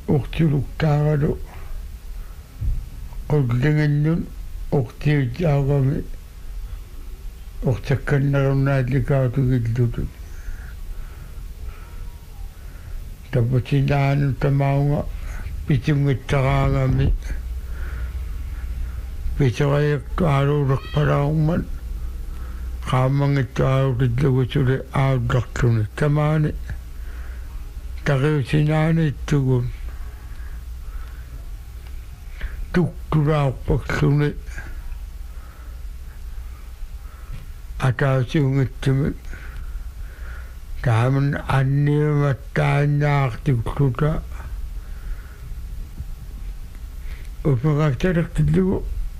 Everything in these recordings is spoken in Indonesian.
uqtuluktaaru qullinginnun uqtiutaagami uqtakkannerunnaallikaatugillutut taputinaanu tamaunga pitungitaraangami pitorayaktuaruulerpalaungman qaamangittuarutillugusuli aullarluni tamaani tariusinaani ittugun tuktulaarpaksluni ataasiungittumik taaman anniumattaannaartikluta uperaktalektillugu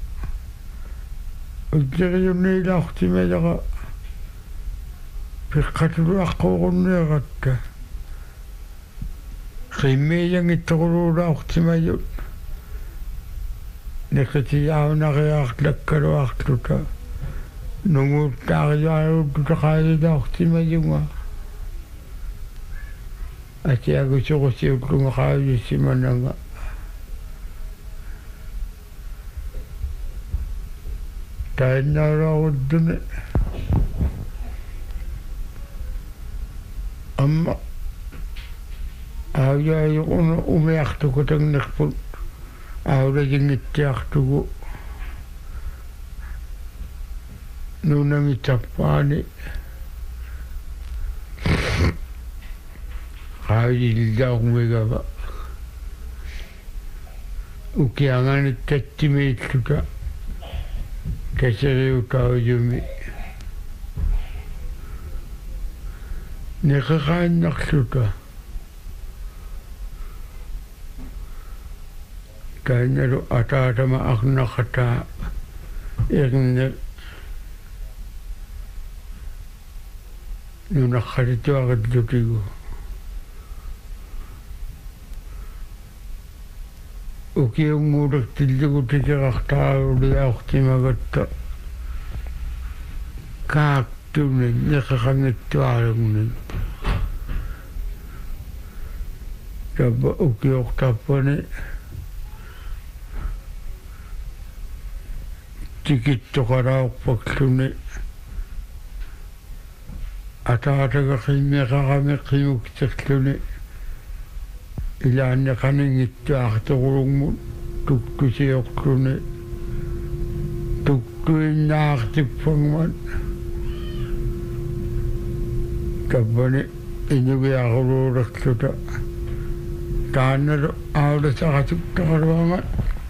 ulleriunniilaartimayara piqqatuluaqqoorunnieratta qimmiiyangittoruluulaartimayut neqitiyaunariaarlakkaluartluta nunguuttaariaaruuttutaqaalilaartimayunga atiagusuqusiutlunga qaayussimananga tainnaulaaruttuni amma auyaajuqunu umiartuku tangnerput aulajingittiartugu nunangitappaani qaayililaarummigava ukianganittattimitluta taseriutaujumi neqeqaannarluta kainnalu ataatama arnaqataa erinne nunaqqalituaqillutigu ukiunguulertillugu tikerartaaruliaortimagatta kaaktunin neqeqangittuarungnin tappa ukiortappani tikittoqalaorpaksluni ataataga qimmeqarami qimukterluni ilaanneqaningittuartorulungmut tuktusiorluni tuktuinnaartikpangman tappani inugiaruluulerluta taannalu aulasaqatuktaqaluangat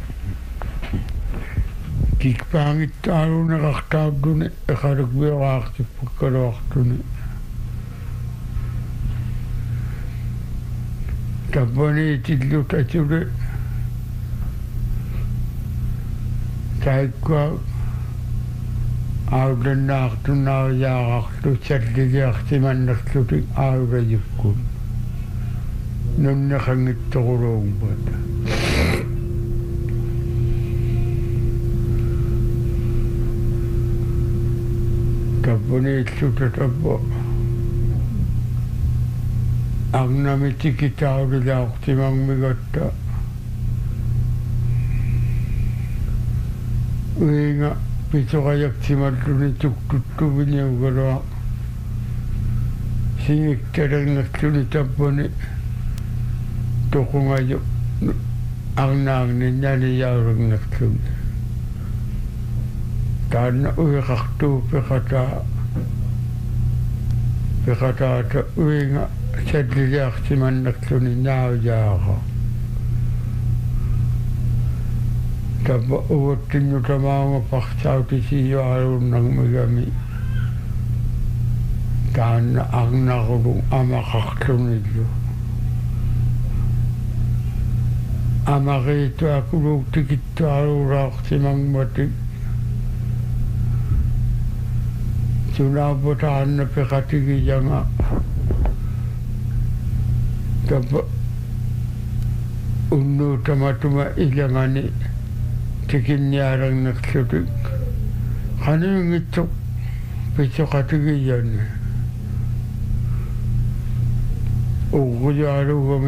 kikpaangittuaruuneqartaadduni eqalukbioqaartipakkaluartuni tappani itillutatuli taikkua aulannaartunnaariaaqarlu salliliartimannerlutik aulajukkun nunneqangittoruluungpat tappani illuta tappa arnamitikitaaruliaortimangmigatta uinga pitoqajaktimalluni tuktuttuviñaugalua singiktalernerluni tappani toqungaju arnaagni naliyaurernerluni taanna uiqartuu piqataata uinga salliliartimannerluni naujaaqa tappa uvattinnutamaunga parsautisiiuaruunnarmigami taanna arnarulung amaqarlunillu amariituakuluuktikittuaruulaortimangmatik tunaapataanna piqatigiyanga tappa unnuutamatuma ilangani tikinniarernerlutik qaniungittuq pitoqatigiyani urruyaluugami